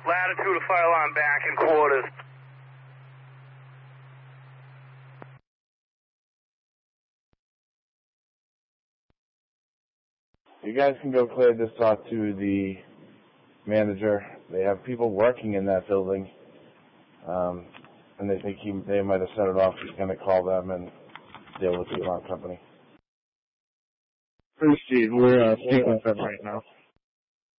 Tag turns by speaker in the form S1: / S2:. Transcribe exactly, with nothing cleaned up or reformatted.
S1: Latitude of fire alarm back in quarters.
S2: You guys can go clear this off to the manager. They have people working in that building, um, and they think he, they might have set it off. He's going to call them and deal with the alarm company.
S3: First, Steve, we're uh, speaking with them right now.